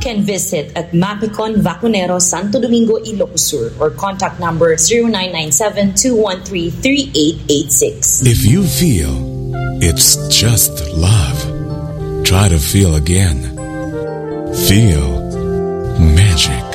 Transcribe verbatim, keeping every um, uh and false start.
can visit at Mapicon Vacunero, Santo Domingo, Ilocos Sur, or contact number zero nine nine seven, two one three, three eight eight six. If you feel it's just love, try to feel again. Feel magic.